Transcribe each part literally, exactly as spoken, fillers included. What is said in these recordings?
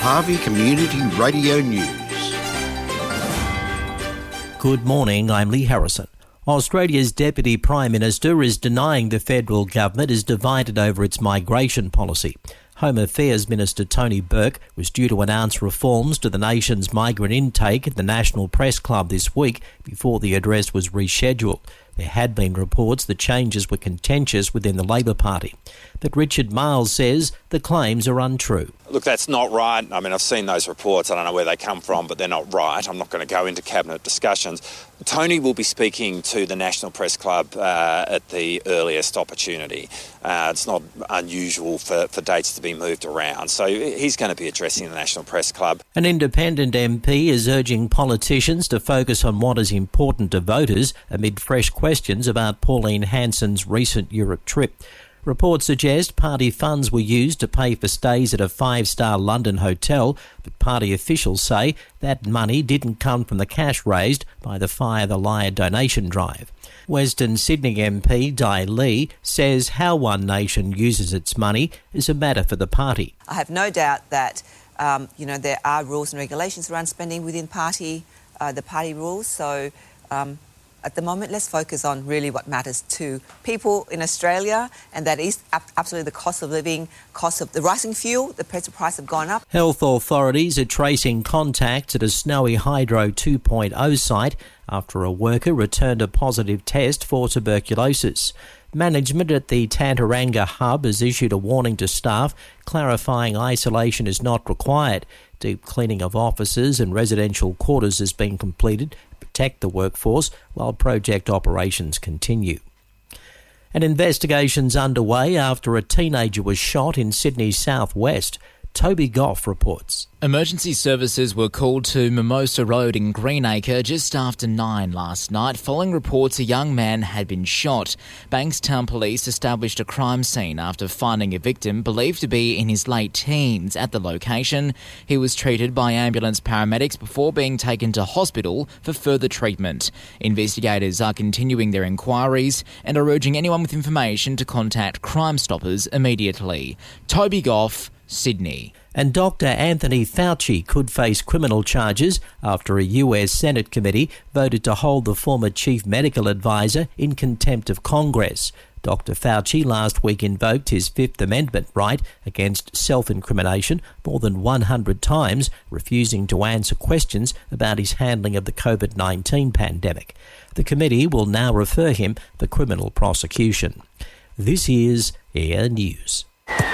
Harvey Community Radio News. Good morning, I'm Lee Harrison. Australia's Deputy Prime Minister is denying the federal government is divided over its migration policy. Home Affairs Minister Tony Burke was due to announce reforms to the nation's migrant intake at the National Press Club this week before the address was rescheduled. There had been reports that changes were contentious within the Labor Party. But Richard Miles says the claims are untrue. Look, that's not right. I mean, I've seen those reports. I don't know where they come from, but they're not right. I'm not going to go into cabinet discussions. Tony will be speaking to the National Press Club uh, at the earliest opportunity. Uh, it's not unusual for, for dates to be moved around. So he's going to be addressing the National Press Club. An independent M P is urging politicians to focus on what is important to voters amid fresh questions about Pauline Hanson's recent Europe trip. Reports suggest party funds were used to pay for stays at a five-star London hotel, but party officials say that money didn't come from the cash raised by the Fire the Liar donation drive. Western Sydney M P Di Lee says how One Nation uses its money is a matter for the party. I have no doubt that um, you know there are rules and regulations around spending within party, uh, the party rules, so um, at the moment, let's focus on really what matters to people in Australia, and that is absolutely the cost of living, cost of the rising fuel, the petrol price have gone up. Health authorities are tracing contacts at a Snowy Hydro two point oh site after a worker returned a positive test for tuberculosis. Management at the Tantaranga hub has issued a warning to staff clarifying isolation is not required. Deep cleaning of offices and residential quarters has been completed to protect the workforce while project operations continue. An investigation's underway after a teenager was shot in Sydney's southwest. Toby Goff reports. Emergency services were called to Mimosa Road in Greenacre just after nine last night following reports a young man had been shot. Bankstown Police established a crime scene after finding a victim believed to be in his late teens at the location. He was treated by ambulance paramedics before being taken to hospital for further treatment. Investigators are continuing their inquiries and are urging anyone with information to contact Crime Stoppers immediately. Toby Goff, Sydney. And Doctor Anthony Fauci could face criminal charges after a U S Senate committee voted to hold the former chief medical advisor in contempt of Congress. Doctor Fauci last week invoked his Fifth Amendment right against self-incrimination more than one hundred times, refusing to answer questions about his handling of the covid nineteen pandemic. The committee will now refer him for criminal prosecution. This is Air News.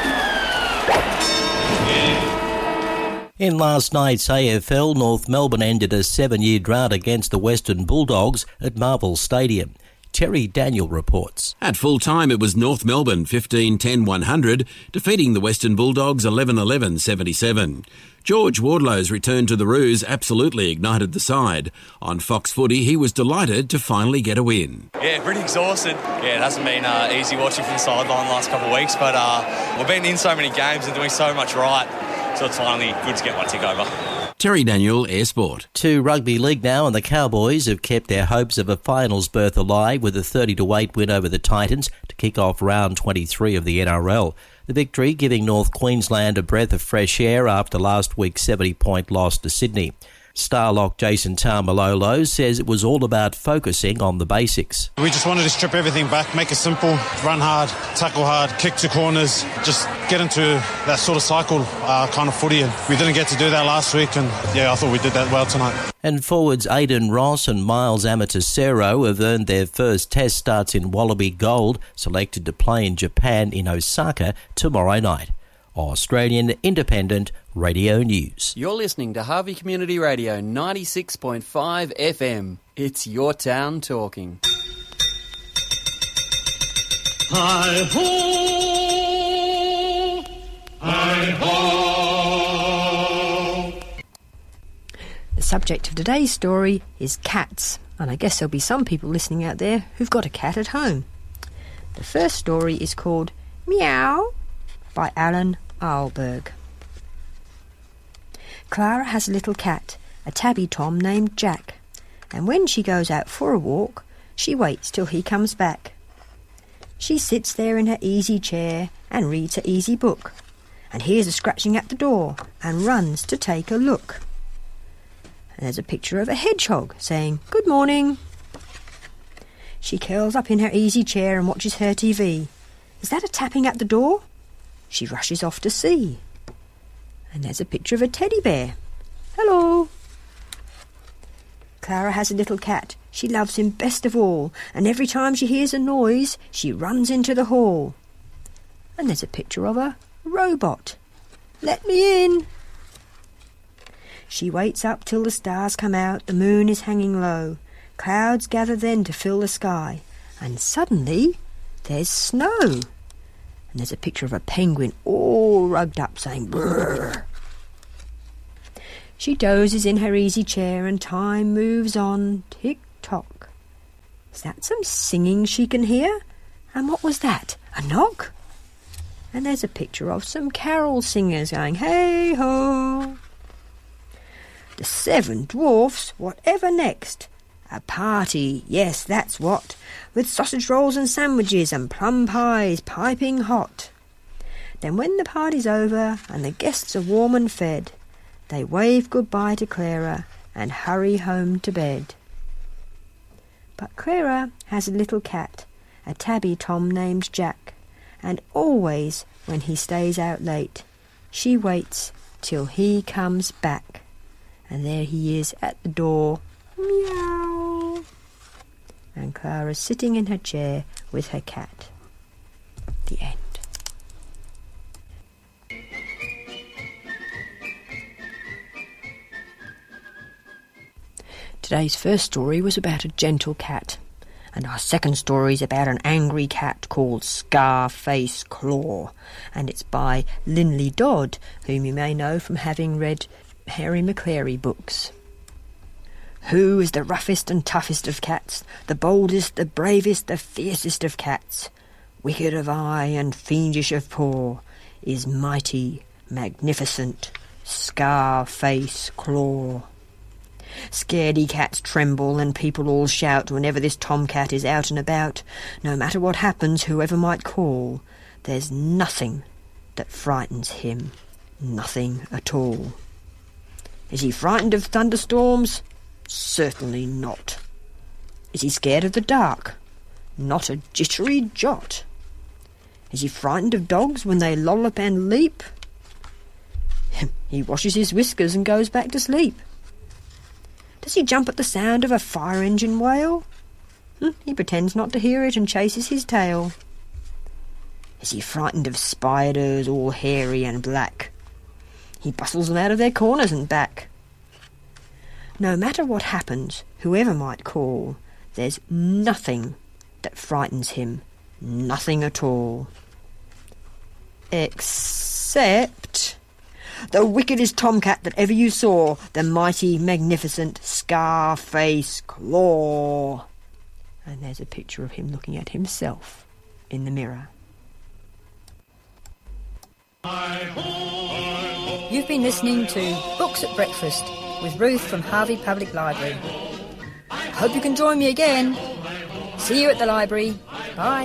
In last night's A F L, North Melbourne ended a seven-year drought against the Western Bulldogs at Marvel Stadium. Terry Daniel reports. At full time, it was North Melbourne fifteen ten one hundred, defeating the Western Bulldogs eleven eleven seventy-seven. George Wardlow's return to the Roos absolutely ignited the side. On Fox Footy, he was delighted to finally get a win. Yeah, pretty exhausted. Yeah, it hasn't been uh, easy watching from the sideline the last couple of weeks, but uh, we've been in so many games and doing so much right, so it's finally good to get my tick over. Terry Daniel, Air Sport. To rugby league now, and the Cowboys have kept their hopes of a finals berth alive with a thirty to eight win over the Titans to kick off round twenty-three of the N R L. The victory giving North Queensland a breath of fresh air after last week's seventy-point loss to Sydney. Starlock Jason Taumalolo says it was all about focusing on the basics. We just wanted to strip everything back, make it simple, run hard, tackle hard, kick to corners, just get into that sort of cycle uh, kind of footy. And we didn't get to do that last week, and yeah, I thought we did that well tonight. And forwards Aidan Ross and Miles Amatisero have earned their first test starts in Wallaby Gold, selected to play in Japan in Osaka tomorrow night. Australian Independent Radio News. You're listening to Harvey Community Radio ninety-six point five F M. It's your town talking. Hi-ho! Hi-ho! The subject of today's story is cats, and I guess there'll be some people listening out there who've got a cat at home. The first story is called Meow by Alan Eilberg. Clara has a little cat, a tabby tom named Jack, and when she goes out for a walk, she waits till he comes back. She sits there in her easy chair and reads her easy book, and hears a scratching at the door and runs to take a look. And there's a picture of a hedgehog saying, "Good morning." She curls up in her easy chair and watches her T V. Is that a tapping at the door? She rushes off to see. And there's a picture of a teddy bear. "Hello." Clara has a little cat. She loves him best of all, and every time she hears a noise, she runs into the hall. And there's a picture of a robot. "Let me in." She waits up till the stars come out, the moon is hanging low. Clouds gather then to fill the sky, and suddenly there's snow. And there's a picture of a penguin all rugged up saying brrr. She dozes in her easy chair and time moves on, tick-tock. Is that some singing she can hear? And what was that? A knock? And there's a picture of some carol singers going hey-ho. The seven dwarfs, whatever next? A party, yes, that's what, with sausage rolls and sandwiches and plum pies piping hot. Then when the party's over and the guests are warm and fed, they wave goodbye to Clara and hurry home to bed. But Clara has a little cat, a tabby tom named Jack, and always when he stays out late, she waits till he comes back. And there he is at the door, meow. And Clara's sitting in her chair with her cat. The end. Today's first story was about a gentle cat, and our second story is about an angry cat called Scarface Claw, and it's by Linley Dodd, whom you may know from having read Harry McClary books. Who is the roughest and toughest of cats, the boldest, the bravest, the fiercest of cats? Wicked of eye and fiendish of paw is mighty, magnificent Scarface Claw. Scaredy cats tremble and people all shout whenever this tomcat is out and about. No matter what happens, whoever might call, there's nothing that frightens him. Nothing at all. Is he frightened of thunderstorms? Certainly not. Is he scared of the dark? Not a jittery jot. Is he frightened of dogs when they lollop and leap? He washes his whiskers and goes back to sleep. Does he jump at the sound of a fire engine wail? Hm, he pretends not to hear it and chases his tail. Is he frightened of spiders all hairy and black? He bustles them out of their corners and back. No matter what happens, whoever might call, there's nothing that frightens him. Nothing at all. Except the wickedest tomcat that ever you saw, the mighty, magnificent Scarface Claw. And there's a picture of him looking at himself in the mirror. You've been listening to Books at Breakfast with Ruth from Harvey Public Library. I hope you can join me again. See you at the library. Bye.